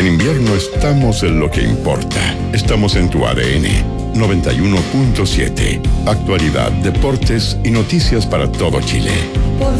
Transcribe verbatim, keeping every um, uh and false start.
En invierno estamos en lo que importa. Estamos en tu A D N. noventa y uno punto siete. Actualidad, deportes y noticias para todo Chile. Por